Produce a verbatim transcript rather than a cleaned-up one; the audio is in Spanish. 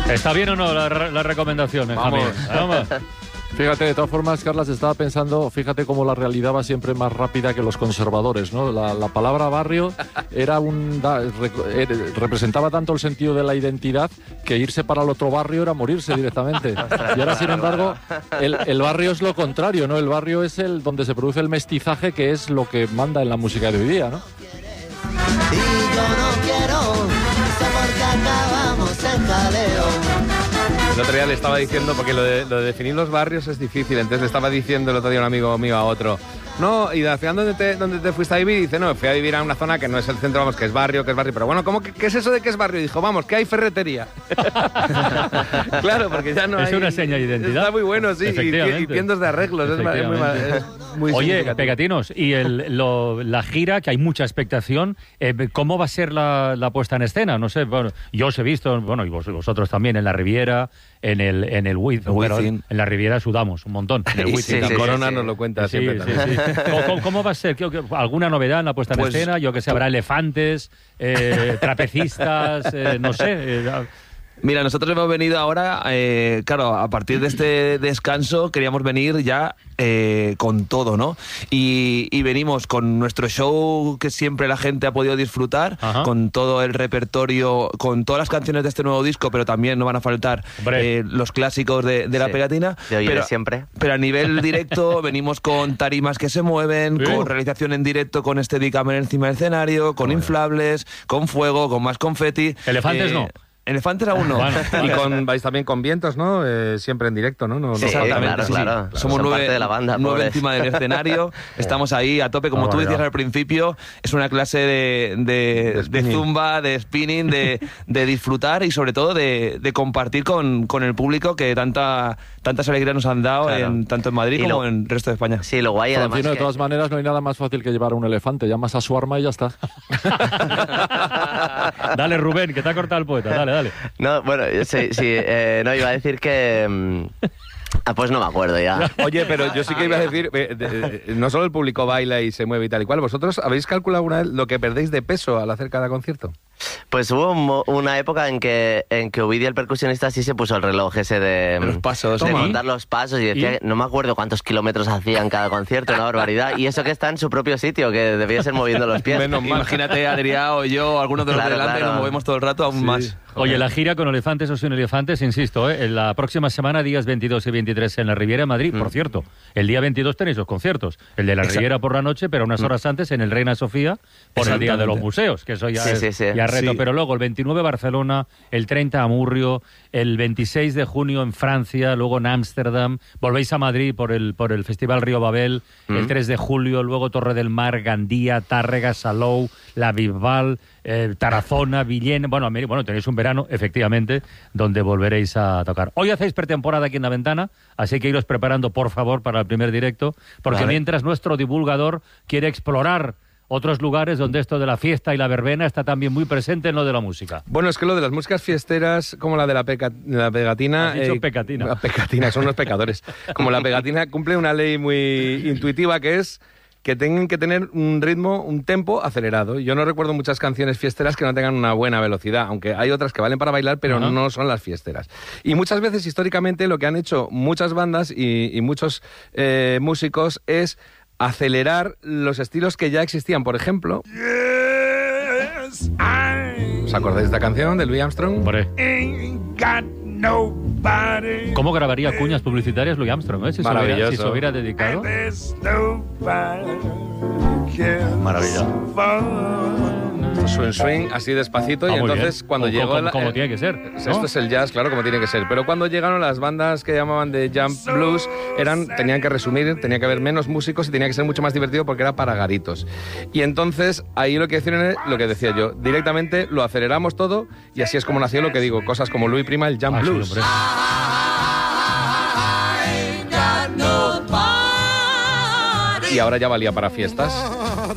¿Está bien o no la, la recomendación, Benjamín? Vamos. Vamos. Fíjate, de todas formas, Carlas, estaba pensando, fíjate cómo la realidad va siempre más rápida que los conservadores, ¿no? La, la palabra barrio era un da, re, eh, representaba tanto el sentido de la identidad que irse para el otro barrio era morirse directamente. Y ahora, sin embargo, el, el barrio es lo contrario, ¿no? El barrio es el donde se produce el mestizaje, que es lo que manda en la música de hoy día, ¿no? Y yo no quiero, sé por qué acabamos en jaleo. El otro día le estaba diciendo, porque lo de, lo de definir los barrios es difícil, entonces le estaba diciendo el otro día un amigo mío a otro, no, y al final, ¿dónde te, dónde te fuiste a vivir? Y dice, no, fui a vivir a una zona que no es el centro, vamos, que es barrio, que es barrio, pero bueno, ¿cómo que, qué es eso de que es barrio? Y dijo, vamos, que hay ferretería. Claro, porque ya no es hay... Es una seña de identidad. Está muy bueno, sí, y, y tiendas de arreglos, es, es muy, es muy Oye, Pegatinos, y el, lo, la gira, que hay mucha expectación, eh, ¿cómo va a ser la, la puesta en escena? No sé, bueno, yo os he visto, bueno, y vos, vosotros también, en la Riviera, en el en el Wizzing. En la Riviera sudamos un montón. En el Wizzing. Sí, sí, la Corona sí, nos lo cuenta sí, siempre sí, también. Sí. ¿Cómo, ¿Cómo va a ser? ¿Alguna novedad en la puesta en pues, escena? Yo que sé, habrá elefantes, eh, trapecistas, eh, no sé... Eh, Mira, nosotros hemos venido ahora, eh, claro, a partir de este descanso queríamos venir ya eh, con todo, ¿no? Y, y venimos con nuestro show que siempre la gente ha podido disfrutar, Ajá. con todo el repertorio, con todas las canciones de este nuevo disco, pero también no van a faltar eh, los clásicos de, de la sí, pegatina. De hoy pero, de siempre. Pero a nivel directo venimos con tarimas que se mueven, ¿Sí? con realización en directo, con Steadicam encima del escenario, con bueno. inflables, con fuego, con más confeti. Elefantes eh, no. Elefantes aún no. Bueno, y con, vais también con vientos, ¿no? Eh, siempre en directo, ¿no? no sí, exactamente. Claro, sí, claro. Sí. Somos nueve, parte de la banda, nueve encima del escenario. Estamos ahí a tope, como oh, tú decías al principio. Es una clase de, de, de, de zumba, de spinning, de, de disfrutar y sobre todo de, de compartir con, con el público que tanta tantas alegrías nos han dado, claro. en, tanto en Madrid y como lo, en el resto de España. Sí, lo guay además Francino, que... de todas maneras, no hay nada más fácil que llevar a un elefante. Llamas a su arma y ya está. Dale, Rubén, que te ha cortado el poeta. Dale, dale. No, bueno, sí, sí eh, no, iba a decir que... Um... Ah, pues no me acuerdo ya. Oye, pero yo sí que iba a decir, eh, de, de, no solo el público baila y se mueve y tal y cual, ¿vosotros habéis calculado alguna vez lo que perdéis de peso al hacer cada concierto? Pues hubo una época en que en que Ovidio, el percusionista, sí se puso el reloj ese de... Los pasos. De contar los pasos y decía, ¿Y? no me acuerdo cuántos kilómetros hacía en cada concierto, una barbaridad. Y eso que está en su propio sitio, que debía ser moviendo los pies. Menos mal. Imagínate, Adrián o yo, algunos de los claro, de delante, claro. nos movemos todo el rato aún sí. más. Oye, la gira con Elefantes o sin Elefantes, insisto, ¿eh? En la próxima semana, días veintidós y veintitrés en la Riviera de Madrid, mm. por cierto. El día veintidós tenéis los conciertos. El de la Exacto. Riviera por la noche, pero unas horas mm. antes en el Reina Sofía, por el Día de los Museos, que eso ya sí, es sí, sí. ya reto. Sí. Pero luego el veintinueve Barcelona, el treinta Amurrio, el veintiséis de junio en Francia, luego en Ámsterdam, volvéis a Madrid por el, por el Festival Río Babel, mm. el tres de julio, luego Torre del Mar, Gandía, Tárrega, Salou, La Bisbal, eh, Tarazona, Villena. Bueno, bueno, tenéis un verano, efectivamente, donde volveréis a tocar. Hoy hacéis pretemporada aquí en La Ventana, así que iros preparando, por favor, para el primer directo, porque vale. mientras nuestro divulgador quiere explorar otros lugares donde esto de la fiesta y la verbena está también muy presente en lo de la música. Bueno, es que lo de las músicas fiesteras, como la de la, peca, la pegatina... Has dicho eh, pegatina. La pegatina, son unos pecadores. Como la pegatina cumple una ley muy intuitiva que es que tengan que tener un ritmo, un tempo acelerado. Yo no recuerdo muchas canciones fiesteras que no tengan una buena velocidad, aunque hay otras que valen para bailar, pero uh-huh. no son las fiesteras. Y muchas veces, históricamente, lo que han hecho muchas bandas y, y muchos eh, músicos es acelerar los estilos que ya existían. Por ejemplo, yes, ¿os acordáis de esta canción de Louis Armstrong? ¿Cómo grabaría cuñas publicitarias Louis Armstrong? ¿eh? Si, se hubiera, si se hubiera dedicado. Maravilloso. Swing, swing, así despacito. Ah, y entonces bien. cuando como, llegó... Como, la, como eh, tiene que ser, ¿no? Esto es el jazz, claro, como tiene que ser. Pero cuando llegaron las bandas que llamaban de jump blues, eran, tenían que resumir, tenía que haber menos músicos y tenía que ser mucho más divertido porque era para garitos. Y entonces ahí lo que hicieron es lo que decía yo, directamente lo aceleramos todo y así es como nació lo que digo, cosas como Louis Prima, el jump ah, blues. Sí, y ahora ya valía para fiestas.